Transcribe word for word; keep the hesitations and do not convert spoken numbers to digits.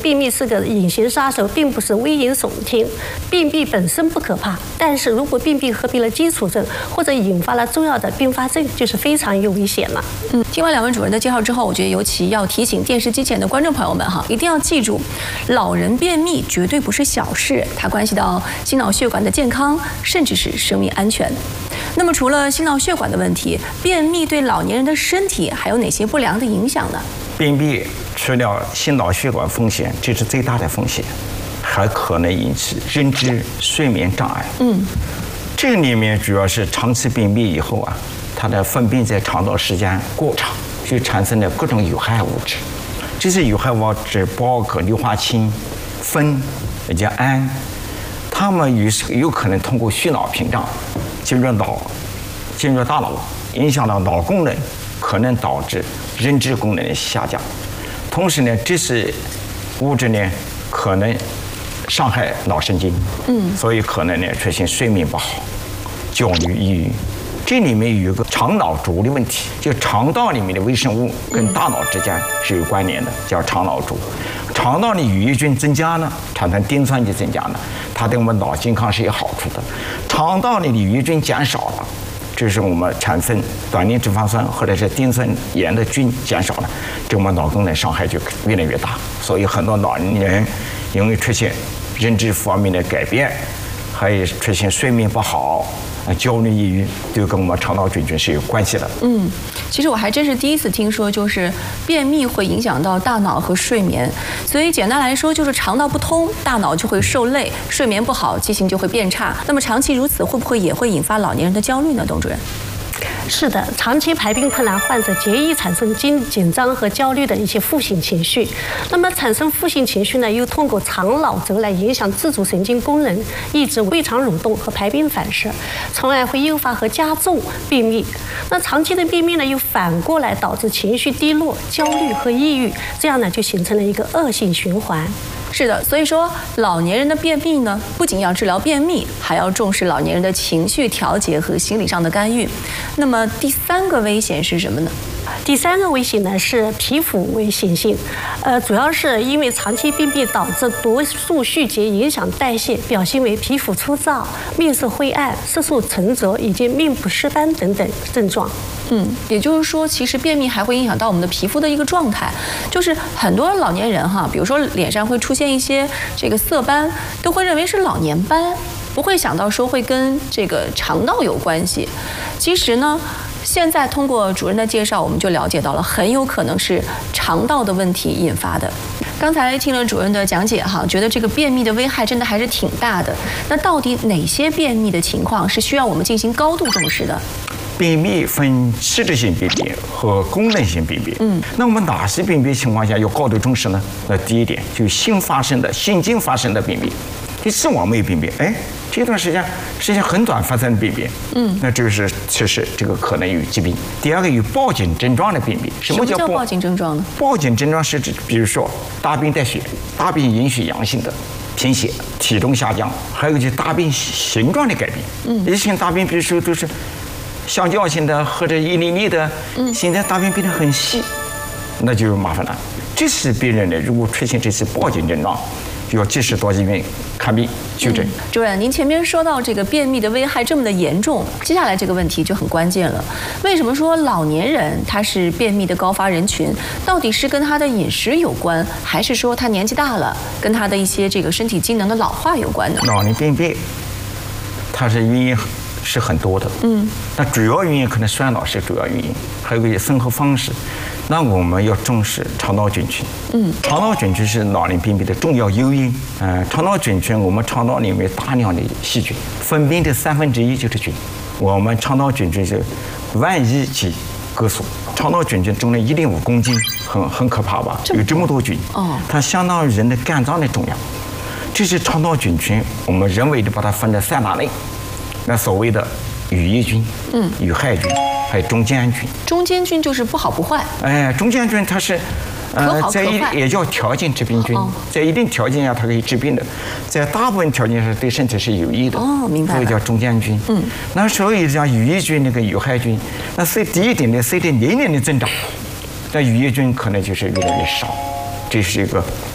便秘是个隐形杀手，并不是危言耸听。便秘本身不可怕，但是如果便秘合并了基础症，或者引发了重要的并发症，就是非常有危险了。 嗯，听完两位主任的介绍之后，我觉得尤其要提醒电视机前的观众朋友们哈，一定要记住，老人便秘绝对不是小事，它关系到心脑血管的健康，甚至是生命安全。那么除了心脑血管的问题，便秘对老年人的身体还有哪些不良的影响呢？ 便秘除了心脑血管风险，这是最大的风险，还可能引起认知、睡眠障碍。嗯，这里面主要是长期便秘以后啊，它的粪便在肠道时间过长，就产生了各种有害物质。这些有害物质包括硫化氢、酚以及氨，它们有有可能通过血脑屏障进入脑，进入大脑，影响到脑功能，可能导致认知功能的下降。同时呢，这些物质呢可能伤害脑神经，嗯，所以可能呢出现睡眠不好、焦虑、抑郁。这里面有一个肠脑轴的问题，就肠道里面的微生物跟大脑之间是有关联的，叫肠脑轴。肠道的羽翼菌增加呢，产生丁酸就增加呢，它对我们脑健康是有好处的。肠道里的羽翼菌减少了，这是我们产生短链脂肪酸或者是丁酸盐的菌减少了，对我们脑功能伤害就越来越大。所以很多老年人因为出现认知方面的改变，还有出现睡眠不好、焦虑、抑郁，都跟我们肠道菌群是有关系的。 嗯，其实我还真是第一次听说，就是便秘会影响到大脑和睡眠。所以简单来说，就是肠道不通，大脑就会受累，睡眠不好，记性就会变差。那么长期如此，会不会也会引发老年人的焦虑呢？董主任？ 是的，长期排便困难患者极易产生紧紧张和焦虑的一些负性情绪。那么产生负性情绪呢，又通过肠脑轴来影响自主神经功能，抑制胃肠蠕动和排便反射，从而会诱发和加重便秘。那长期的便秘呢，又反过来导致情绪低落、焦虑和抑郁，这样呢就形成了一个恶性循环。 是的，所以说老年人的便秘呢，不仅要治疗便秘，还要重视老年人的情绪调节和心理上的干预。那么第三个危险是什么呢？ 第三个危险呢是皮肤危险性，呃，主要是因为长期便秘导致毒素蓄积，影响代谢，表现为皮肤粗糙、面色灰暗、色素沉着以及面部湿斑等等症状。 嗯，也就是说，其实便秘还会影响到我们的皮肤的一个状态，就是很多老年人哈，比如说脸上会出现一些这个色斑，都会认为是老年斑，不会想到说会跟这个肠道有关系。其实呢，现在通过主任的介绍，我们就了解到了，很有可能是肠道的问题引发的。刚才听了主任的讲解哈，觉得这个便秘的危害真的还是挺大的。那到底哪些便秘的情况是需要我们进行高度重视的？ 便秘分器质性便秘和功能性便秘。嗯，那我们哪些便秘情况下要高度重视呢？那第一点就是新发生的、心经发生的便秘。第四，我没有便秘，哎，这段时间时间很短发生的便秘，嗯，那这个是其实这个可能有疾病。第二个有报警症状的便秘。 什么叫报警症状呢？ 报警症状是指，比如说大便带血、大便阴虚阳性的贫血、体重下降，还有就是大便形状的改变。嗯，一些大便比如说都是橡胶型的或者一厘米的，嗯，现在大便变得很细，那就麻烦了。这些病人呢，如果出现这些报警症状，就要及时到医院看病就诊。 嗯、主任，您前面说到这个便秘的危害这么的严重，接下来这个问题就很关键了。为什么说老年人他是便秘的高发人群？到底是跟他的饮食有关，还是说他年纪大了，跟他的一些这个身体机能的老化有关呢？ 老年便秘，它是原因是很多的，嗯，那主要原因可能衰老是主要原因，还有个生活方式。那我们要重视肠道菌群，嗯，肠道菌群是老年便秘的重要诱因。嗯、呃，肠道菌群，我们肠道里面大量的细菌，粪便的三分之一就是菌。我们肠道菌群是万亿级个数，肠道菌群重量一点五公斤，很很可怕吧？有这么多菌，哦，它相当于人的肝脏的重量。这些肠道菌群，我们人为的把它分成三大类。那所谓的羽翼菌、嗯，有害菌，还有中间菌。 中间菌就是不好不坏。 哎，中间菌它是， 呃， 在一也叫条件致病菌，哦、在一定条件下它可以治病的，在大部分条件下对身体是有益的。 哦，明白了。 所以叫中间菌。嗯，那所以像羽翼菌那个有害菌，那随第一点的随着年龄的增长，那羽翼菌可能就是越来越少，这是一个